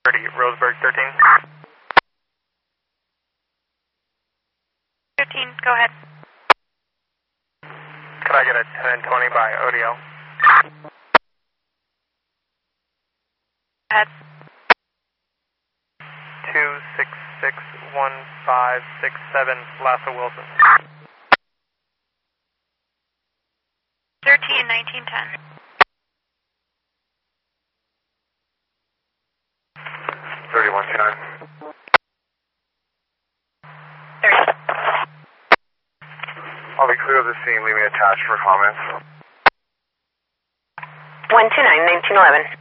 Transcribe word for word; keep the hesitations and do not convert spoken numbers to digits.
thirty, Roseburg thirteen. thirteen, go ahead. Could I get a ten twenty by O D L? Ahead. two six six one five six seven, Lasso Wilson. thirteen, nineteen ten. thirty-one two nine. thirty. I'll be clear of the scene, leave me attached for comments. one two nine, nineteen eleven.